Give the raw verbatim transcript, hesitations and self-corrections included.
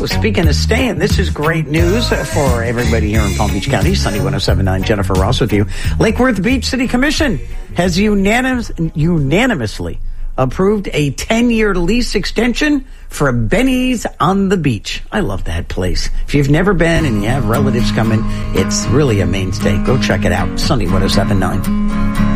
Oh, speaking of staying, this is great news for everybody here in Palm Beach County. Sunny one oh seven point nine, Jennifer Ross with you. Lake Worth Beach City Commission has unanimous, unanimously approved a ten-year lease extension for Benny's on the Beach. I love that place. If you've never been and you have relatives coming, it's really a mainstay. Go check it out. Sunny one oh seven point nine.